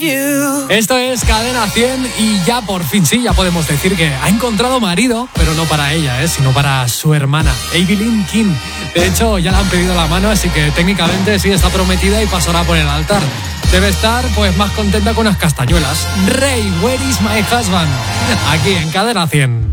Esto es Cadena 100 y ya por fin sí, ya podemos decir que ha encontrado marido, pero no para ella, sino para su hermana, Evelyn King. De hecho, ya le han pedido la mano, así que técnicamente sí está prometida y pasará por el altar. Debe estar pues más contenta con unas castañuelas. Rey, where is my husband? Aquí en Cadena 100.